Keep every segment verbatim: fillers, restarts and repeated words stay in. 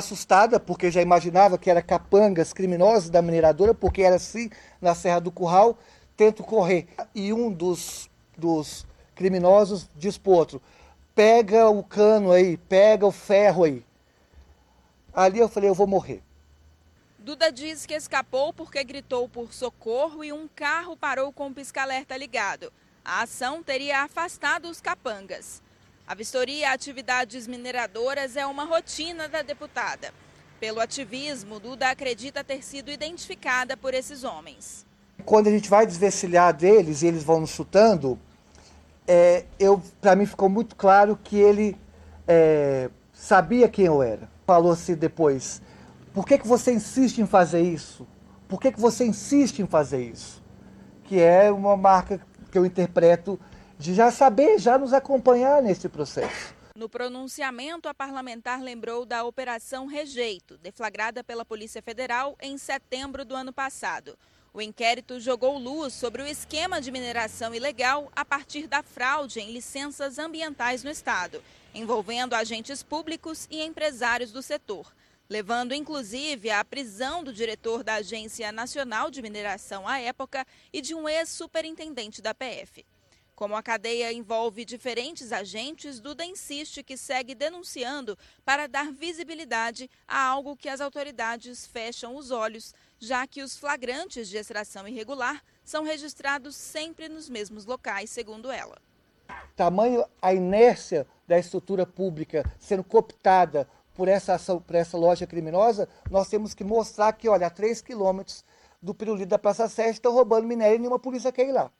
Assustada, porque já imaginava que era capangas criminosos da mineradora, porque era assim na Serra do Curral, tento correr. E um dos, dos criminosos diz pro outro, pega o cano aí, pega o ferro aí. Ali eu falei, eu vou morrer. Duda diz que escapou porque gritou por socorro e um carro parou com o pisca-alerta ligado. A ação teria afastado os capangas. A vistoria a atividades mineradoras é uma rotina da deputada. Pelo ativismo, Duda acredita ter sido identificada por esses homens. Quando a gente vai desvencilhar deles e eles vão nos chutando, é, eu, para mim ficou muito claro que ele é, sabia quem eu era. Falou assim depois, por que, que você insiste em fazer isso? Por que, que você insiste em fazer isso? Que é uma marca que eu interpreto de já saber, já nos acompanhar nesse processo. No pronunciamento, a parlamentar lembrou da Operação Rejeito, deflagrada pela Polícia Federal em setembro do ano passado. O inquérito jogou luz sobre o esquema de mineração ilegal a partir da fraude em licenças ambientais no estado, envolvendo agentes públicos e empresários do setor, levando inclusive à prisão do diretor da Agência Nacional de Mineração à época e de um ex-superintendente da P F. Como a cadeia envolve diferentes agentes, Duda insiste que segue denunciando para dar visibilidade a algo que as autoridades fecham os olhos, já que os flagrantes de extração irregular são registrados sempre nos mesmos locais, segundo ela. Tamanho a inércia da estrutura pública sendo cooptada por essa ação, por essa loja criminosa, nós temos que mostrar que, olha, a três quilômetros do pirulito da Praça Sete estão roubando minério e nenhuma polícia quer ir lá.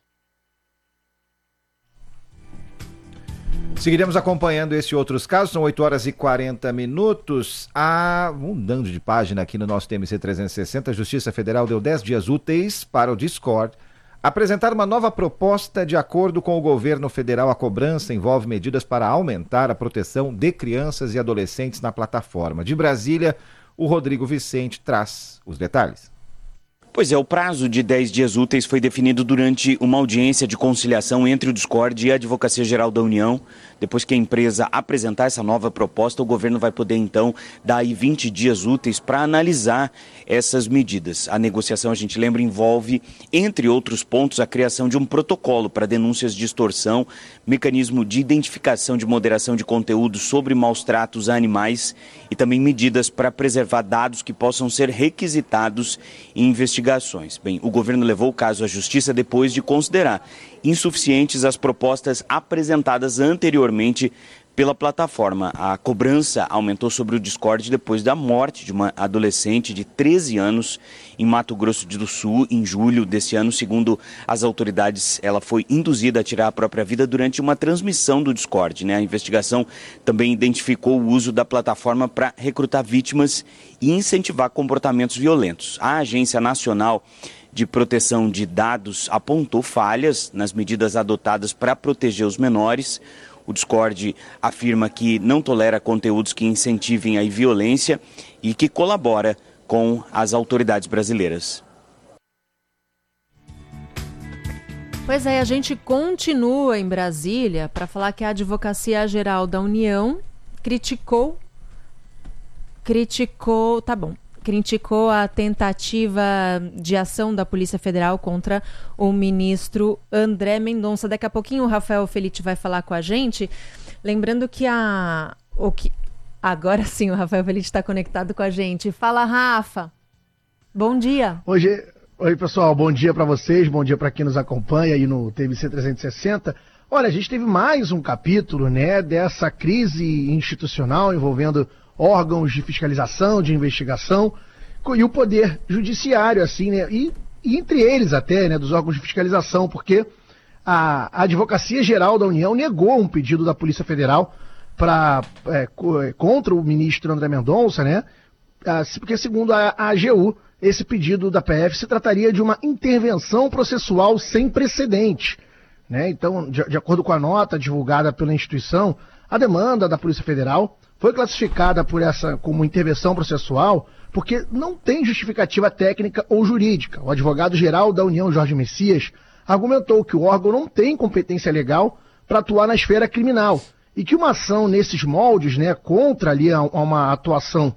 Seguiremos acompanhando esse e outros casos, são oito horas e quarenta minutos. Ah, mudando de página aqui no nosso T M C trezentos e sessenta, a Justiça Federal deu dez dias úteis para o Discord apresentar uma nova proposta. De acordo com o governo federal, a cobrança envolve medidas para aumentar a proteção de crianças e adolescentes na plataforma. De Brasília, o Rodrigo Vicente traz os detalhes. Pois é, o prazo de dez dias úteis foi definido durante uma audiência de conciliação entre o Discord e a Advocacia Geral da União. Depois que a empresa apresentar essa nova proposta, o governo vai poder, então, dar aí vinte dias úteis para analisar essas medidas. A negociação, a gente lembra, envolve, entre outros pontos, a criação de um protocolo para denúncias de extorsão, mecanismo de identificação de moderação de conteúdo sobre maus tratos a animais e também medidas para preservar dados que possam ser requisitados em investigações. Bem, o governo levou o caso à Justiça depois de considerar insuficientes as propostas apresentadas anteriormente pela plataforma. A cobrança aumentou sobre o Discord depois da morte de uma adolescente de treze anos em Mato Grosso do Sul, em julho desse ano. Segundo as autoridades, ela foi induzida a tirar a própria vida durante uma transmissão do Discord, né? A investigação também identificou o uso da plataforma para recrutar vítimas e incentivar comportamentos violentos. A Agência Nacional de Proteção de Dados apontou falhas nas medidas adotadas para proteger os menores. O Discord afirma que não tolera conteúdos que incentivem a violência e que colabora com as autoridades brasileiras. Pois é, a gente continua em Brasília para falar que a Advocacia Geral da União criticou, criticou, tá bom, criticou a tentativa de ação da Polícia Federal contra o ministro André Mendonça. Daqui a pouquinho o Rafael Felite vai falar com a gente. Lembrando que a... O que... Agora sim o Rafael Felite está conectado com a gente. Fala, Rafa. Bom dia. Hoje... Oi, pessoal. Bom dia para vocês. Bom dia para quem nos acompanha aí no T V C trezentos e sessenta. Olha, a gente teve mais um capítulo, né, dessa crise institucional envolvendo órgãos de fiscalização, de investigação, e o poder judiciário, assim, né, e, e entre eles até, né, dos órgãos de fiscalização, porque a, a Advocacia Geral da União negou um pedido da Polícia Federal pra, é, contra o ministro André Mendonça, né, porque segundo a, a AGU, esse pedido da P F se trataria de uma intervenção processual sem precedente, né. Então, de, de acordo com a nota divulgada pela instituição, a demanda da Polícia Federal foi classificada por essa como intervenção processual porque não tem justificativa técnica ou jurídica. O advogado-geral da União, Jorge Messias, argumentou que o órgão não tem competência legal para atuar na esfera criminal e que uma ação nesses moldes, né, contra ali a, a uma atuação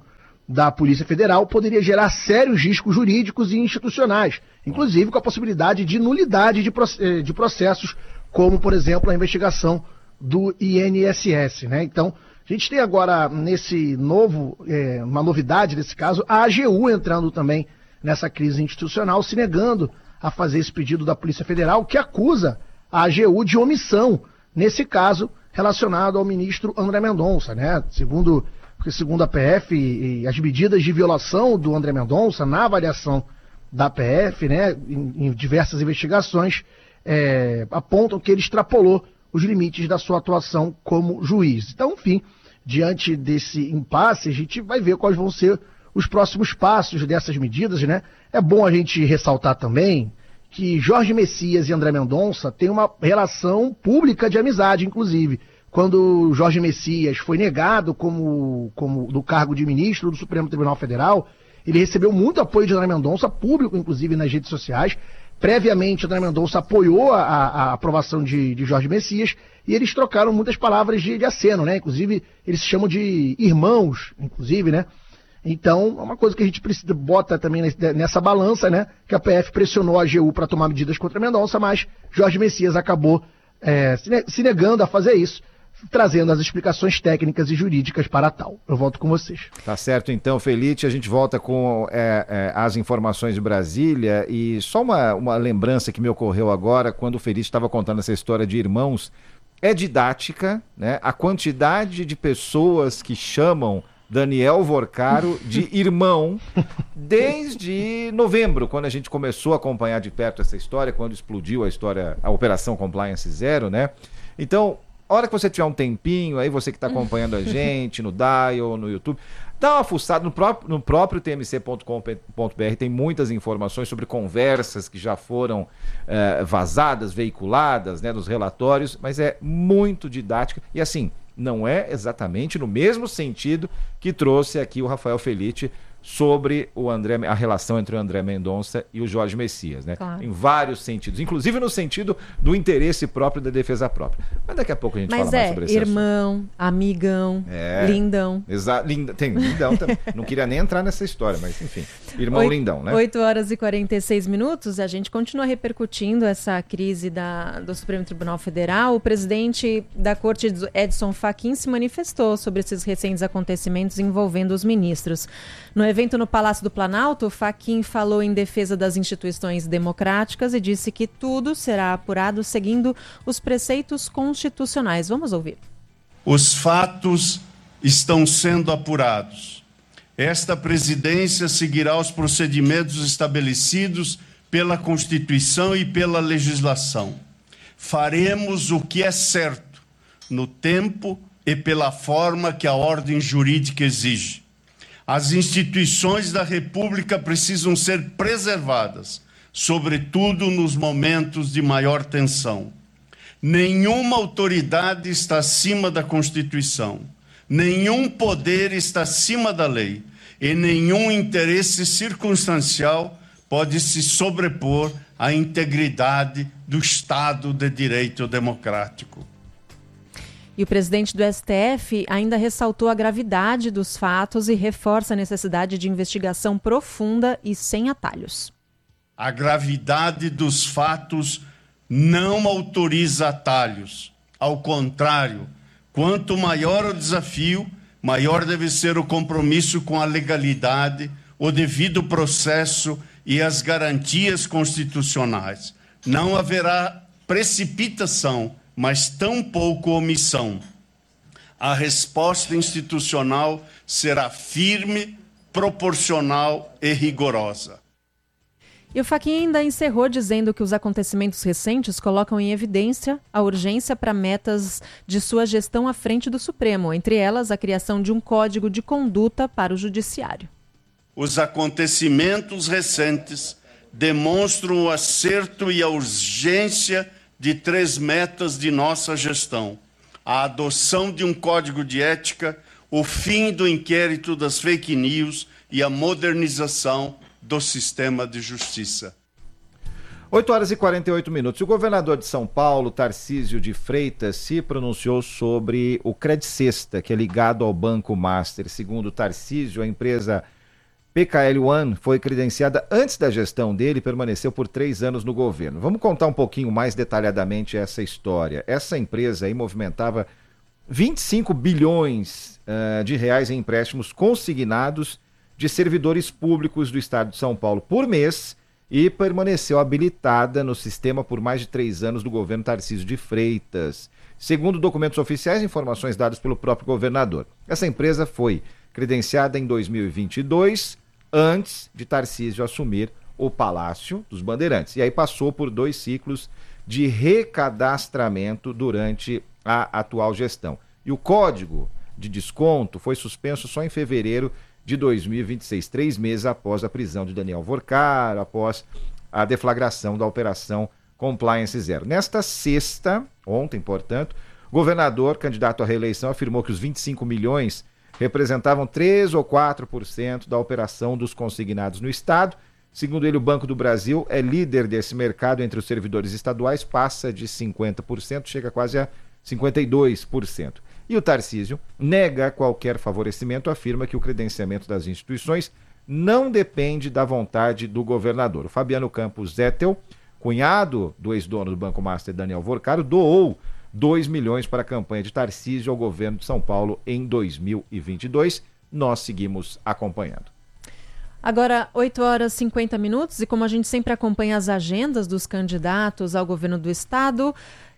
da Polícia Federal poderia gerar sérios riscos jurídicos e institucionais, inclusive com a possibilidade de nulidade de, de processos, como, por exemplo, a investigação do I N S S, né? Então, a gente tem agora, nesse novo, é, uma novidade nesse caso, a A G U entrando também nessa crise institucional, se negando a fazer esse pedido da Polícia Federal, que acusa a A G U de omissão, nesse caso, relacionado ao ministro André Mendonça, né? Segundo, segundo a P F, e as medidas de violação do André Mendonça, na avaliação da P F, né, em, em diversas investigações, é, apontam que ele extrapolou os limites da sua atuação como juiz. Então, enfim, diante desse impasse, a gente vai ver quais vão ser os próximos passos dessas medidas, né? É bom a gente ressaltar também que Jorge Messias e André Mendonça têm uma relação pública de amizade, inclusive. Quando Jorge Messias foi negado como, como do cargo de ministro do Supremo Tribunal Federal, ele recebeu muito apoio de André Mendonça, público, inclusive, nas redes sociais. Previamente, André Mendonça apoiou a, a aprovação de, de Jorge Messias e eles trocaram muitas palavras de, de aceno, né? Inclusive, eles se chamam de irmãos, inclusive, né? Então, é uma coisa que a gente precisa, bota também nessa balança, né? Que a P F pressionou a A G U para tomar medidas contra Mendonça, mas Jorge Messias acabou é, se negando a fazer isso, trazendo as explicações técnicas e jurídicas para tal. Eu volto com vocês. Tá certo, então, Felite, a gente volta com é, é, as informações de Brasília e só uma, uma lembrança que me ocorreu agora, quando o Felite estava contando essa história de irmãos, é didática, né? A quantidade de pessoas que chamam Daniel Vorcaro de irmão desde novembro, quando a gente começou a acompanhar de perto essa história, quando explodiu a história, a Operação Compliance Zero, né? Então, a hora que você tiver um tempinho, aí você que está acompanhando a gente no Dial, no YouTube, dá uma fuçada no próprio, no próprio T M C ponto com ponto B R, tem muitas informações sobre conversas que já foram eh, vazadas, veiculadas, né, nos relatórios, mas é muito didática e assim, não é exatamente no mesmo sentido que trouxe aqui o Rafael Felite sobre o André, a relação entre o André Mendonça e o Jorge Messias, né? Claro. Em vários sentidos, inclusive no sentido do interesse próprio da defesa própria. Mas daqui a pouco a gente Mas fala é, mais sobre isso. Irmão, assunto. Amigão, é, lindão. Exato, linda, tem lindão também. Não queria nem entrar nessa história, mas enfim, irmão Oito, lindão, né? oito horas e quarenta e seis minutos, a gente continua repercutindo essa crise da, do Supremo Tribunal Federal. O presidente da Corte, Edson Fachin, se manifestou sobre esses recentes acontecimentos envolvendo os ministros. No evento no Palácio do Planalto, Fachin falou em defesa das instituições democráticas e disse que tudo será apurado seguindo os preceitos constitucionais. Vamos ouvir. Os fatos estão sendo apurados. Esta presidência seguirá os procedimentos estabelecidos pela Constituição e pela legislação. Faremos o que é certo, no tempo e pela forma que a ordem jurídica exige. As instituições da República precisam ser preservadas, sobretudo nos momentos de maior tensão. Nenhuma autoridade está acima da Constituição, nenhum poder está acima da lei e nenhum interesse circunstancial pode se sobrepor à integridade do Estado de Direito democrático. E o presidente do S T F ainda ressaltou a gravidade dos fatos e reforça a necessidade de investigação profunda e sem atalhos. A gravidade dos fatos não autoriza atalhos. Ao contrário, quanto maior o desafio, maior deve ser o compromisso com a legalidade, o devido processo e as garantias constitucionais. Não haverá precipitação, mas tampouco omissão. A resposta institucional será firme, proporcional e rigorosa. E o Fachin ainda encerrou dizendo que os acontecimentos recentes colocam em evidência a urgência para metas de sua gestão à frente do Supremo, entre elas a criação de um código de conduta para o Judiciário. Os acontecimentos recentes demonstram o acerto e a urgência de três metas de nossa gestão: a adoção de um código de ética, o fim do inquérito das fake news e a modernização do sistema de justiça. oito horas e quarenta e oito minutos. O governador de São Paulo, Tarcísio de Freitas, se pronunciou sobre o Credicesta, que é ligado ao Banco Master. Segundo Tarcísio, a empresa P K L One foi credenciada antes da gestão dele e permaneceu por três anos no governo. Vamos contar um pouquinho mais detalhadamente essa história. Essa empresa aí movimentava vinte e cinco bilhões uh, de reais em empréstimos consignados de servidores públicos do estado de São Paulo por mês, e permaneceu habilitada no sistema por mais de três anos do governo Tarcísio de Freitas. Segundo documentos oficiais e informações dadas pelo próprio governador. Essa empresa foi credenciada em dois mil e vinte e dois, antes de Tarcísio assumir o Palácio dos Bandeirantes. E aí passou por dois ciclos de recadastramento durante a atual gestão. E o código de desconto foi suspenso só em fevereiro de dois mil e vinte e seis, três meses após a prisão de Daniel Vorcaro, após a deflagração da Operação Compliance Zero. Nesta sexta, ontem, portanto, o governador, candidato à reeleição, afirmou que os vinte e cinco milhões representavam três ou quatro por cento da operação dos consignados no estado. Segundo ele, o Banco do Brasil é líder desse mercado entre os servidores estaduais, passa de cinquenta por cento, chega quase a cinquenta e dois por cento. E o Tarcísio nega qualquer favorecimento, afirma que o credenciamento das instituições não depende da vontade do governador. O Fabiano Campos Zettel, cunhado do ex-dono do Banco Master Daniel Vorcaro, doou dois milhões para a campanha de Tarcísio ao governo de São Paulo em dois mil e vinte e dois. Nós seguimos acompanhando. Agora, oito horas e cinquenta minutos, e como a gente sempre acompanha as agendas dos candidatos ao governo do estado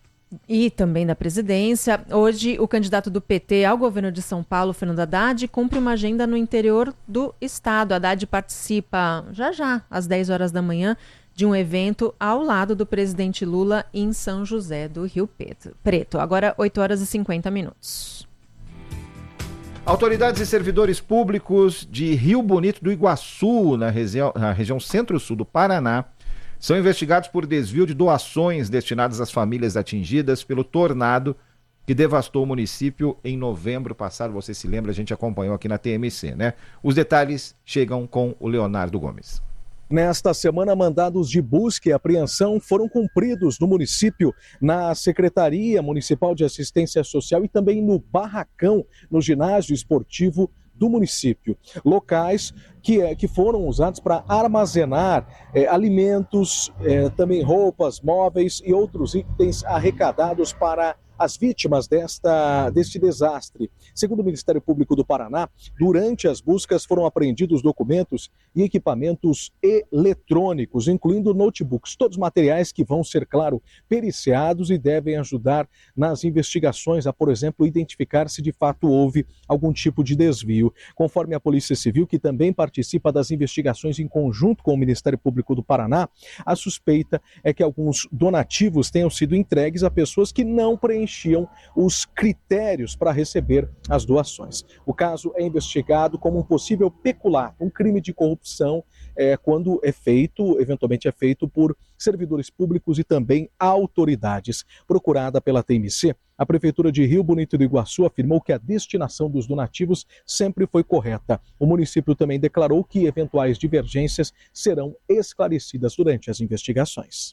e também da presidência, hoje o candidato do P T ao governo de São Paulo, Fernando Haddad, cumpre uma agenda no interior do estado. Haddad participa já já, às dez horas da manhã, de um evento ao lado do presidente Lula em São José do Rio Preto. Agora, oito horas e cinquenta minutos. Autoridades e servidores públicos de Rio Bonito do Iguaçu, na região, na região centro-sul do Paraná, são investigados por desvio de doações destinadas às famílias atingidas pelo tornado que devastou o município em novembro passado. Você se lembra, a gente acompanhou aqui na T M C, né? Os detalhes chegam com o Leonardo Gomes. Nesta semana, mandados de busca e apreensão foram cumpridos no município, na Secretaria Municipal de Assistência Social e também no Barracão, no ginásio esportivo do município. Locais que, é, que foram usados para armazenar é, alimentos, é, também roupas, móveis e outros itens arrecadados para as vítimas desta, deste desastre. Segundo o Ministério Público do Paraná, durante as buscas foram apreendidos documentos e equipamentos eletrônicos, incluindo notebooks, todos materiais que vão ser, claro, periciados e devem ajudar nas investigações a, por exemplo, identificar se de fato houve algum tipo de desvio. Conforme a Polícia Civil, que também participa das investigações em conjunto com o Ministério Público do Paraná, a suspeita é que alguns donativos tenham sido entregues a pessoas que não preencheram enchiam os critérios para receber as doações. O caso é investigado como um possível peculato, um crime de corrupção, é, quando é feito, eventualmente é feito por servidores públicos e também autoridades. Procurada pela T M C, a Prefeitura de Rio Bonito do Iguaçu afirmou que a destinação dos donativos sempre foi correta. O município também declarou que eventuais divergências serão esclarecidas durante as investigações.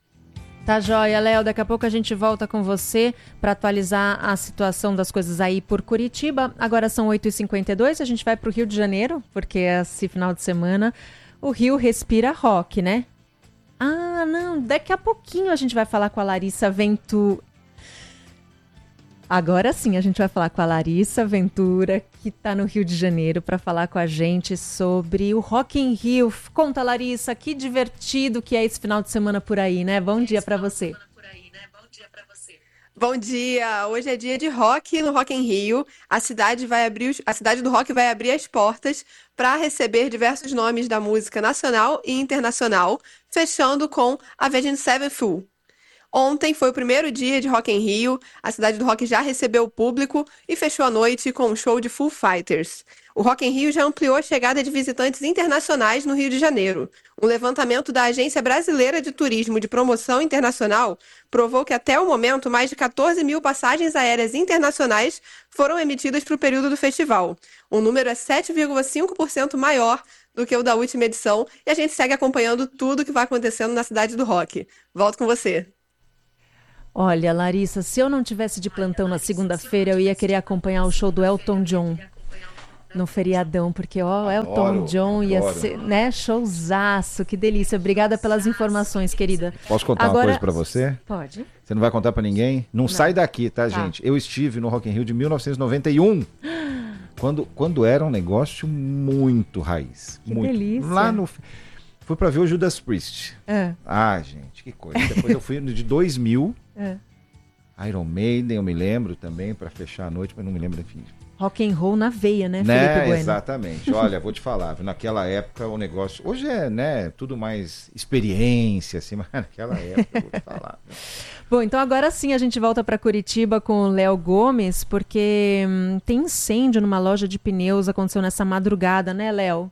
Tá joia, Léo. Daqui a pouco a gente volta com você para atualizar a situação das coisas aí por Curitiba. Agora são oito e cinquenta e dois, a gente vai para o Rio de Janeiro, porque esse final de semana o Rio respira rock, né? Ah, não, daqui a pouquinho a gente vai falar com a Larissa Ventura. Agora sim, a gente vai falar com a Larissa Ventura, que está no Rio de Janeiro, para falar com a gente sobre o Rock in Rio. Conta, Larissa, que divertido que é esse final de semana por aí, né? Bom dia para você. Bom dia! Hoje é dia de rock no Rock in Rio. A cidade vai abrir, a cidade do rock vai abrir as portas para receber diversos nomes da música nacional e internacional, fechando com Avenged Sevenfold. Ontem foi o primeiro dia de Rock in Rio, a cidade do rock já recebeu o público e fechou a noite com um show de Foo Fighters. O Rock in Rio já ampliou a chegada de visitantes internacionais no Rio de Janeiro. Um levantamento da Agência Brasileira de Turismo de Promoção Internacional provou que até o momento mais de quatorze mil passagens aéreas internacionais foram emitidas para o período do festival. O número é sete vírgula cinco por cento maior do que o da última edição e a gente segue acompanhando tudo que vai acontecendo na cidade do rock. Volto com você. Olha, Larissa, se eu não tivesse de plantão na segunda-feira, eu ia querer acompanhar o show do Elton John no feriadão, porque ó, Elton Adoro, John ia adoro. ser, né, showzaço, que delícia. Obrigada pelas informações, querida. Posso contar Agora... uma coisa pra você? Pode. Você não vai contar pra ninguém? Não, não. Sai daqui, tá, tá, gente? Eu estive no Rock in Rio de mil novecentos e noventa e um, quando, quando era um negócio muito raiz. Que muito. delícia. Lá no... Fui pra ver o Judas Priest. É. Ah, gente, que coisa. Depois eu fui no de dois mil, é. Iron Maiden, eu me lembro também, pra fechar a noite, mas não me lembro, enfim. Rock and roll na veia, né, né? Felipe Bueno? Exatamente. Olha, vou te falar, naquela época o negócio... Hoje é, né, tudo mais experiência, assim, mas naquela época, vou te falar. Bom, então agora sim a gente volta para Curitiba com o Léo Gomes, porque hum, tem incêndio numa loja de pneus, aconteceu nessa madrugada, né, Léo?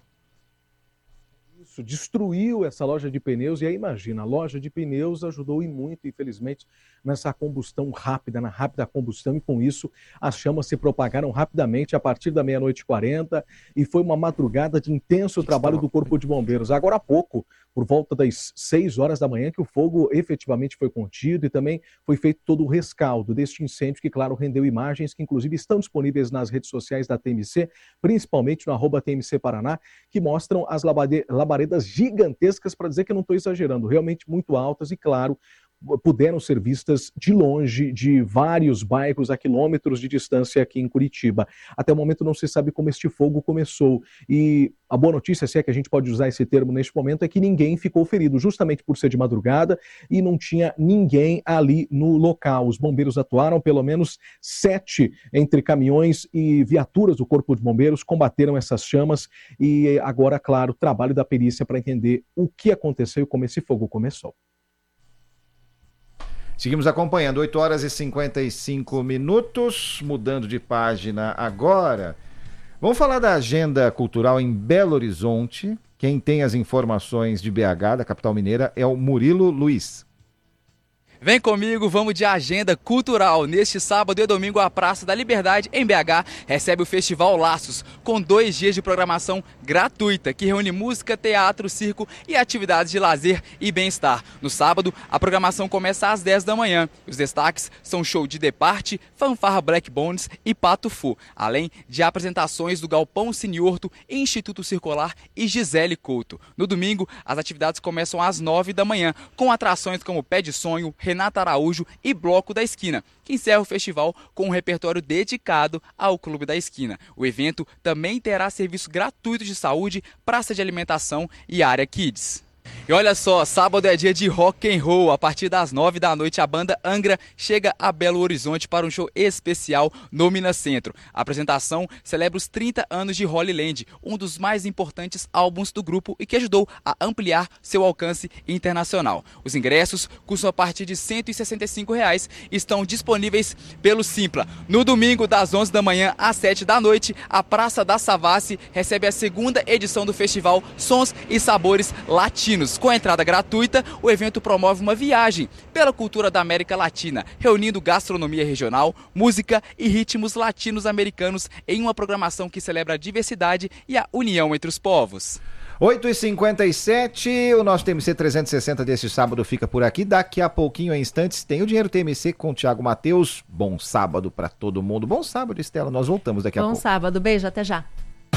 Isso, destruiu essa loja de pneus e aí imagina, a loja de pneus ajudou e muito, infelizmente, nessa combustão rápida, na rápida combustão, e com isso as chamas se propagaram rapidamente a partir da meia-noite e quarenta e foi uma madrugada de intenso trabalho do Corpo de Bombeiros. Agora há pouco, por volta das seis horas da manhã, que o fogo efetivamente foi contido e também foi feito todo o rescaldo deste incêndio que, claro, rendeu imagens que inclusive estão disponíveis nas redes sociais da T M C, principalmente no arroba T M C Paraná, que mostram as labaredas gigantescas, para dizer que eu não estou exagerando, realmente muito altas e, claro, puderam ser vistas de longe, de vários bairros a quilômetros de distância aqui em Curitiba. Até o momento não se sabe como este fogo começou. E a boa notícia, se é que a gente pode usar esse termo neste momento, é que ninguém ficou ferido, justamente por ser de madrugada e não tinha ninguém ali no local. Os bombeiros atuaram, pelo menos sete entre caminhões e viaturas do Corpo de Bombeiros combateram essas chamas e agora, claro, trabalho da perícia para entender o que aconteceu e como esse fogo começou. Seguimos acompanhando, oito horas e cinquenta e cinco minutos, mudando de página agora. Vamos falar da agenda cultural em Belo Horizonte. Quem tem as informações de B H, da capital mineira, é o Murilo Luiz. Vem comigo, vamos de agenda cultural. Neste sábado e domingo, a Praça da Liberdade, em B H, recebe o Festival Laços, com dois dias de programação gratuita, que reúne música, teatro, circo e atividades de lazer e bem-estar. No sábado, a programação começa às dez da manhã. Os destaques são show de Departe, Fanfarra Black Bones e Pato Fu, além de apresentações do Galpão Siniorto, Instituto Circular e Gisele Couto. No domingo, as atividades começam às nove da manhã, com atrações como Pé de Sonho, Renata Araújo e Bloco da Esquina, que encerra o festival com um repertório dedicado ao Clube da Esquina. O evento também terá serviço gratuito de saúde, praça de alimentação e área Kids. E olha só, sábado é dia de rock and roll. A partir das nove da noite, a banda Angra chega a Belo Horizonte para um show especial no Minas Centro. A apresentação celebra os trinta anos de Holy Land, um dos mais importantes álbuns do grupo e que ajudou a ampliar seu alcance internacional. Os ingressos custam a partir de cento e sessenta e cinco reais e estão disponíveis pelo Simpla. No domingo, das onze da manhã às sete da noite, a Praça da Savassi recebe a segunda edição do festival Sons e Sabores Latinos. Com a entrada gratuita, o evento promove uma viagem pela cultura da América Latina, reunindo gastronomia regional, música e ritmos latinos-americanos em uma programação que celebra a diversidade e a união entre os povos. oito e cinquenta e sete, o nosso T M C trezentos e sessenta deste sábado fica por aqui. Daqui a pouquinho, em instantes, tem o Dinheiro T M C com o Thiago Matheus. Bom sábado para todo mundo. Bom sábado, Estela. Nós voltamos daqui a Bom pouco. Bom sábado. Beijo. Até já.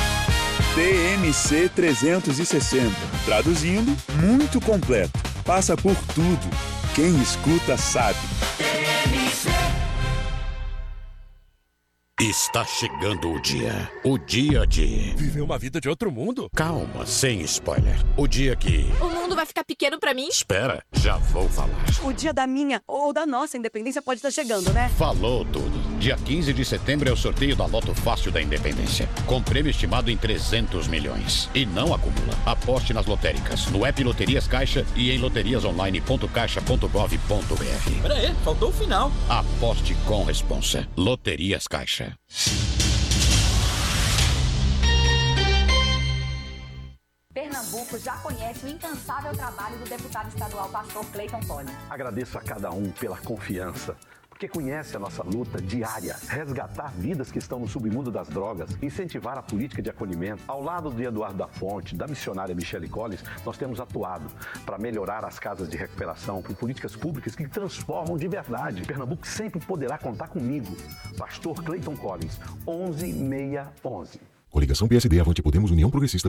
T M C trezentos e sessenta. Traduzindo, muito completo. Passa por tudo. Quem escuta sabe. Está chegando o dia. O dia de... Viver uma vida de outro mundo? Calma, sem spoiler. O dia que... O mundo vai ficar pequeno pra mim? Espera, já vou falar. O dia da minha ou da nossa independência pode estar chegando, né? Falou tudo. Dia quinze de setembro é o sorteio da Loto Fácil da Independência. Com prêmio estimado em trezentos milhões. E não acumula. Aposte nas lotéricas, no app Loterias Caixa e em loterias online ponto caixa ponto gov ponto br. Pera aí, faltou o final. Aposte com responsa. Loterias Caixa. Pernambuco já conhece o incansável trabalho do deputado estadual pastor Clayton Collins. Agradeço a cada um pela confiança, porque conhece a nossa luta diária, resgatar vidas que estão no submundo das drogas, incentivar a política de acolhimento. Ao lado de Eduardo da Fonte, da missionária Michele Collins, nós temos atuado para melhorar as casas de recuperação, por políticas públicas que transformam de verdade. Pernambuco sempre poderá contar comigo. Pastor Clayton Collins, onze seis onze. Coligação P S D, Avante Podemos, União Progressista.